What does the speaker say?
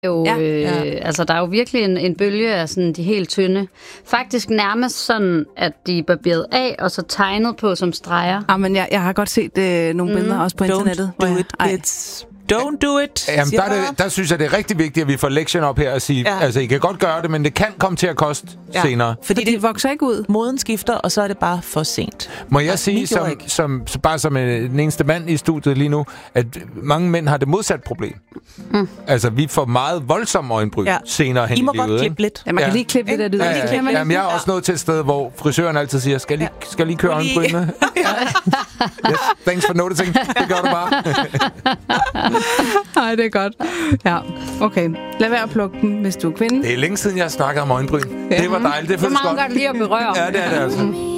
Altså, der er jo virkelig en bølge af sådan de helt tynde. Faktisk nærmest sådan, at de er barberet af, og så tegnet på som streger. Men jeg har godt set nogle billeder også på internettet. Don't do it, kids. Don't do it. Jamen, der synes jeg, det er rigtig vigtigt, at vi får lektion op her og sige, altså, I kan godt gøre det, men det kan komme til at koste senere. Fordi det vokser ikke ud. Moden skifter, og så er det bare for sent. Må jeg sige, som den eneste mand i studiet lige nu, at mange mænd har det modsat problem. Altså, vi får meget voldsomme øjenbryn senere hen i livet. I må godt klippe lidt. Ja, man kan lige klippe lidt af det. Jamen, jeg er også nået til et sted, hvor frisøren altid siger, skal lige køre øjenbrynene? Yes, thanks for noticing. Det gør du bare. Nej, det er godt. Ja, okay. Lad være at plukke den, hvis du er kvinde. Det er længe siden, jeg har snakket om øjenbryn. Det var dejligt. Det føles godt. Det er meget godt lige at berøre. Ja, det er det altså.